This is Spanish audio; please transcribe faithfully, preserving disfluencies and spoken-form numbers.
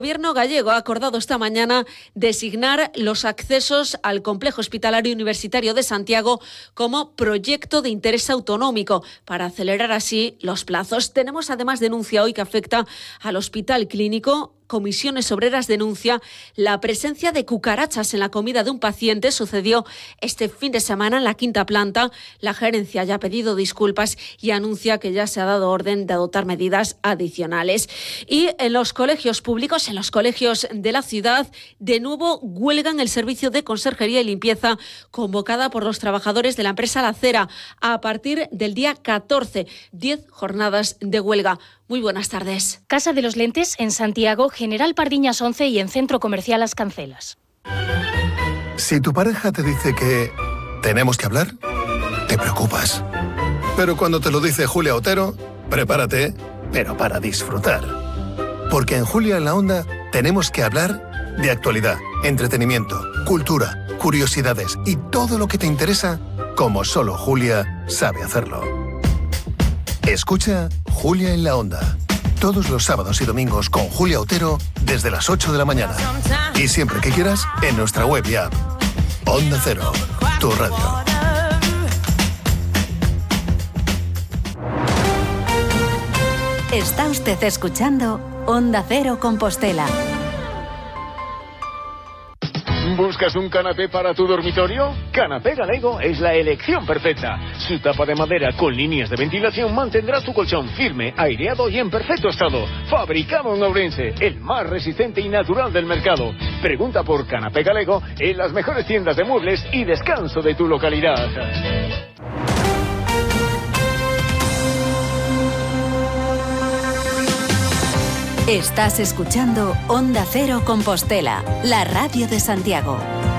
El Gobierno gallego ha acordado esta mañana designar los accesos al Complejo Hospitalario Universitario de Santiago como proyecto de interés autonómico para acelerar así los plazos. Tenemos además denuncia hoy que afecta al Hospital Clínico. Comisiones Obreras denuncia la presencia de cucarachas en la comida de un paciente. Sucedió este fin de semana en la quinta planta. La gerencia ya ha pedido disculpas y anuncia que ya se ha dado orden de adoptar medidas adicionales. Y en los colegios públicos, en los colegios de la ciudad, de nuevo huelgan el servicio de conserjería y limpieza convocada por los trabajadores de la empresa La Cera a partir del día catorce. Diez jornadas de huelga. Muy buenas tardes. Casa de los Lentes en Santiago, General Pardiñas once y en Centro Comercial Las Cancelas. Si tu pareja te dice que tenemos que hablar, te preocupas. Pero cuando te lo dice Julia Otero, prepárate, pero para disfrutar. Porque en Julia en la Onda tenemos que hablar de actualidad, entretenimiento, cultura, curiosidades y todo lo que te interesa, como solo Julia sabe hacerlo. Escucha Julia en la Onda, todos los sábados y domingos con Julia Otero desde las ocho de la mañana. Y siempre que quieras, en nuestra web y app. Onda Cero, tu radio. Está usted escuchando Onda Cero Compostela. ¿Buscas un canapé para tu dormitorio? Canapé Galego es la elección perfecta. Su tapa de madera con líneas de ventilación mantendrá tu colchón firme, aireado y en perfecto estado. Fabricado en Ourense, el más resistente y natural del mercado. Pregunta por Canapé Galego en las mejores tiendas de muebles y descanso de tu localidad. Estás escuchando Onda Cero Compostela, la radio de Santiago.